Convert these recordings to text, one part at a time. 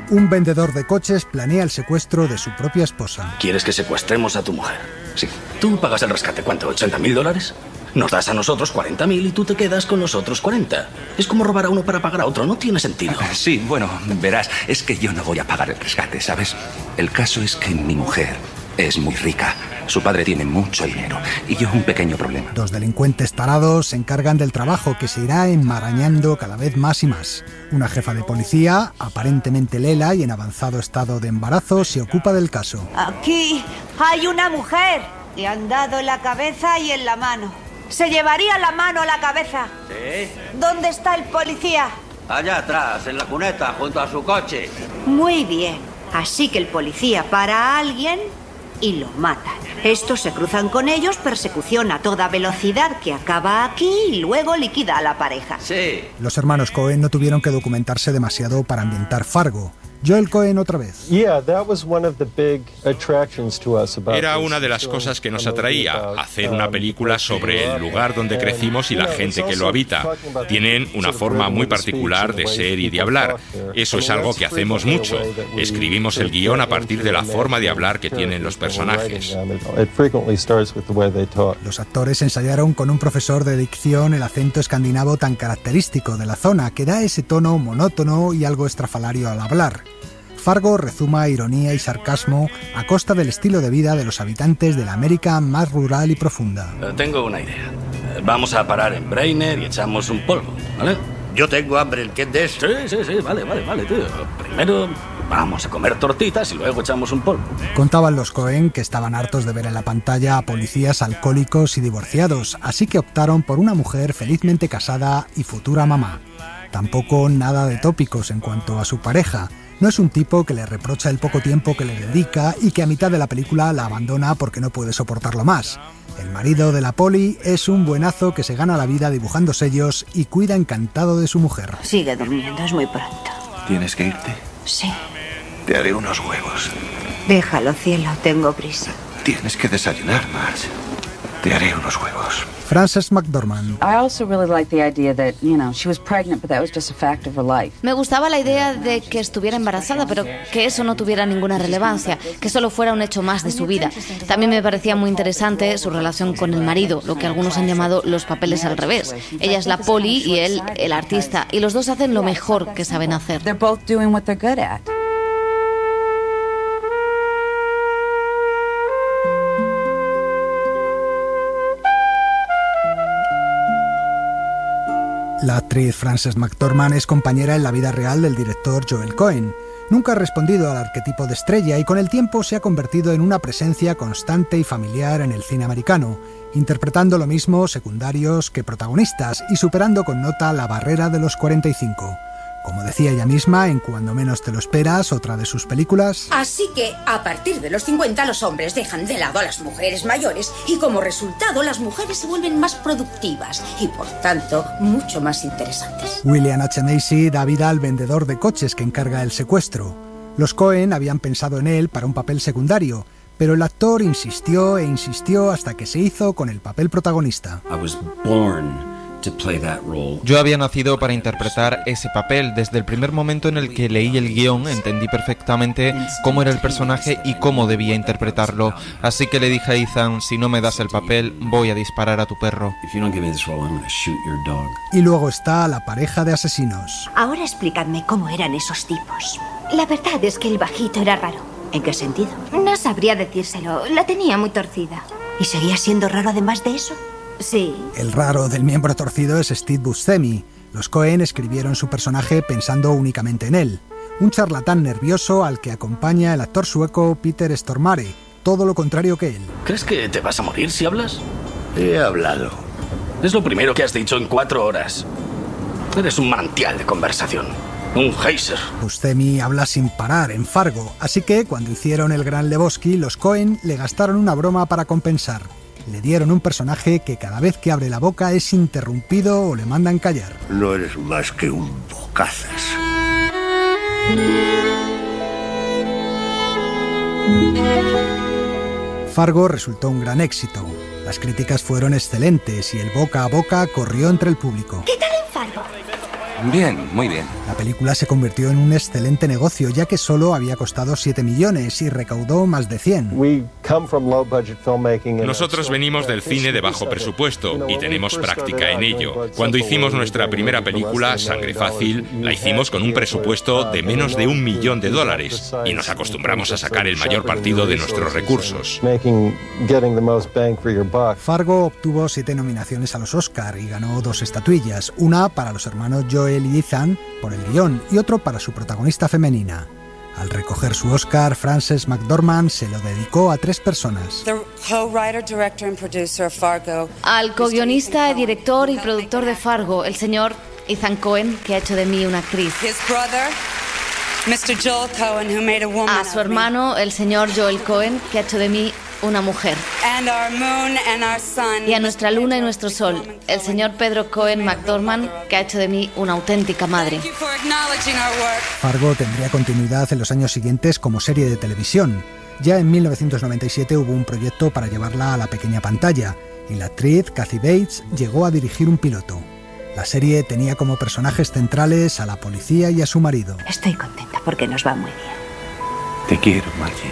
Un vendedor de coches planea el secuestro de su propia esposa. ¿Quieres que secuestremos a tu mujer? Sí. Tú pagas el rescate, ¿cuánto? ¿$80.000? Nos das a nosotros 40.000 y tú te quedas con los otros 40. Es como robar a uno para pagar a otro, no tiene sentido. Sí, bueno, verás, es que yo no voy a pagar el rescate, ¿sabes? El caso es que mi mujer es muy rica. Su padre tiene mucho dinero y yo un pequeño problema. Los delincuentes tarados se encargan del trabajo que se irá enmarañando cada vez más y más. Una jefa de policía, aparentemente lela y en avanzado estado de embarazo, se ocupa del caso. Aquí hay una mujer. Le han dado en la cabeza y en la mano. ¿Se llevaría la mano a la cabeza? Sí. ¿Dónde está el policía? Allá atrás, en la cuneta, junto a su coche. Muy bien. Así que el policía para a alguien y lo matan. Estos se cruzan con ellos, persecución a toda velocidad que acaba aquí y luego liquida a la pareja. Sí. Los hermanos Coen no tuvieron que documentarse demasiado para ambientar Fargo. Joel Coen otra vez. Era una de las cosas que nos atraía, hacer una película sobre el lugar donde crecimos y la gente que lo habita. Tienen una forma muy particular de ser y de hablar. Eso es algo que hacemos mucho. Escribimos el guión a partir de la forma de hablar que tienen los personajes. Los actores ensayaron con un profesor de dicción el acento escandinavo tan característico de la zona, que da ese tono monótono y algo estrafalario al hablar. Fargo rezuma ironía y sarcasmo a costa del estilo de vida de los habitantes de la América más rural y profunda. Tengo una idea. Vamos a parar en Brainer y echamos un polvo, ¿vale? Yo tengo hambre, ¿qué de eso? Sí, vale, tío. Primero vamos a comer tortitas y luego echamos un polvo. Contaban los Coen que estaban hartos de ver en la pantalla a policías alcohólicos y divorciados, así que optaron por una mujer felizmente casada y futura mamá. Tampoco nada de tópicos en cuanto a su pareja. No es un tipo que le reprocha el poco tiempo que le dedica y que a mitad de la película la abandona porque no puede soportarlo más. El marido de la poli es un buenazo que se gana la vida dibujando sellos y cuida encantado de su mujer. Sigue durmiendo, es muy pronto. ¿Tienes que irte? Sí. Te haré unos huevos. Déjalo, cielo, tengo prisa. Tienes que desayunar más. Te haré unos huevos. Frances McDormand. Me gustaba la idea de que estuviera embarazada, pero que eso no tuviera ninguna relevancia, que solo fuera un hecho más de su vida. También me parecía muy interesante su relación con el marido, lo que algunos han llamado los papeles al revés. Ella es la poli y él el artista, y los dos hacen lo mejor que saben hacer. La actriz Frances McDormand es compañera en la vida real del director Joel Coen. Nunca ha respondido al arquetipo de estrella y con el tiempo se ha convertido en una presencia constante y familiar en el cine americano, interpretando lo mismo secundarios que protagonistas y superando con nota la barrera de los 45. Como decía ella misma en Cuando menos te lo esperas, otra de sus películas. Así que, a partir de los 50, los hombres dejan de lado a las mujeres mayores y como resultado las mujeres se vuelven más productivas y, por tanto, mucho más interesantes. William H. Macy da vida al vendedor de coches que encarga el secuestro. Los Coen habían pensado en él para un papel secundario, pero el actor insistió e insistió hasta que se hizo con el papel protagonista. Yo había nacido para interpretar ese papel. Desde el primer momento en el que leí el guión entendí perfectamente cómo era el personaje y cómo debía interpretarlo. Así que le dije a Ethan, si no me das el papel, voy a disparar a tu perro. Y luego está la pareja de asesinos. Ahora explícame cómo eran esos tipos. La verdad es que el bajito era raro. ¿En qué sentido? No sabría decírselo, la tenía muy torcida. ¿Y seguía siendo raro además de eso? Sí. El raro del miembro torcido es Steve Buscemi. Los Coen escribieron su personaje pensando únicamente en él. Un charlatán nervioso al que acompaña el actor sueco Peter Stormare. Todo lo contrario que él. ¿Crees que te vas a morir si hablas? He hablado. Es lo primero que has dicho en 4 horas. Eres un manantial de conversación. Un geyser. Buscemi habla sin parar en Fargo, así que cuando hicieron El Gran Lebowski, los Coen le gastaron una broma para compensar. Le dieron un personaje que cada vez que abre la boca es interrumpido o le mandan callar. No eres más que un bocazas. Fargo resultó un gran éxito. Las críticas fueron excelentes y el boca a boca corrió entre el público. ¿Qué tal en Fargo? Bien, muy bien. La película se convirtió en un excelente negocio, ya que solo había costado 7 millones y recaudó más de 100. Nosotros venimos del cine de bajo presupuesto y tenemos práctica en ello. Cuando hicimos nuestra primera película, Sangre Fácil, la hicimos con un presupuesto de menos de $1 millón y nos acostumbramos a sacar el mayor partido de nuestros recursos. Fargo obtuvo 7 nominaciones a los Oscar y ganó 2 estatuillas, una para los hermanos Joel y Ethan por el guión y otro para su protagonista femenina. Al recoger su Oscar, Frances McDormand se lo dedicó a 3 personas. Al co-guionista, director y productor de Fargo, el señor Ethan Cohen, que ha hecho de mí una actriz. A su hermano, el señor Joel Cohen, que ha hecho de mí una mujer. Y a nuestra luna y nuestro sol, el señor Pedro Cohen McDormand, que ha hecho de mí una auténtica madre. Fargo tendría continuidad en los años siguientes como serie de televisión. Ya en 1997 hubo un proyecto para llevarla a la pequeña pantalla, y la actriz Kathy Bates llegó a dirigir un piloto. La serie tenía como personajes centrales a la policía y a su marido. Estoy contenta porque nos va muy bien. Te quiero, Margie.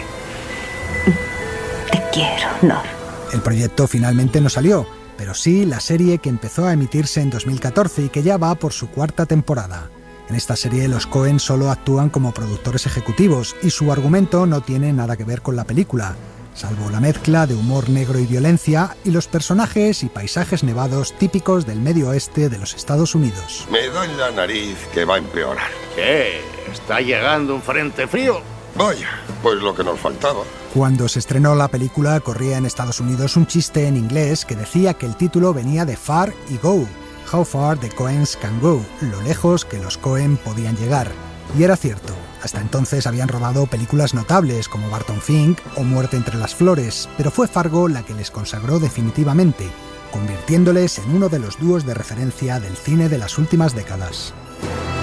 Te quiero, Nor. El proyecto finalmente no salió, pero sí la serie que empezó a emitirse en 2014 y que ya va por su 4ª temporada. En esta serie los Coen solo actúan como productores ejecutivos y su argumento no tiene nada que ver con la película, salvo la mezcla de humor negro y violencia y los personajes y paisajes nevados típicos del medio oeste de los Estados Unidos. Me doy la nariz que va a empeorar. ¿Qué? ¿Está llegando un frente frío? Vaya, pues lo que nos faltaba. Cuando se estrenó la película corría en Estados Unidos un chiste en inglés que decía que el título venía de Far y Go, How Far the Coens Can Go, lo lejos que los Coen podían llegar. Y era cierto, hasta entonces habían rodado películas notables como Barton Fink o Muerte entre las flores, pero fue Fargo la que les consagró definitivamente, convirtiéndoles en uno de los dúos de referencia del cine de las últimas décadas.